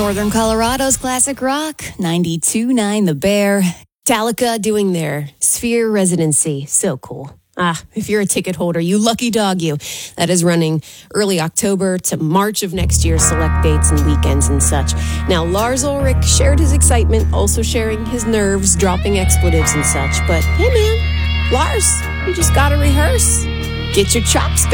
Northern Colorado's classic rock, 92.9 The Bear. Metallica doing their Sphere residency. So cool. If you're a ticket holder, you lucky dog you. That is running early October to March of next year, select dates and weekends and such. Now, Lars Ulrich shared his excitement, also sharing his nerves, dropping expletives and such. But hey man, Lars, you just gotta rehearse. Get your chops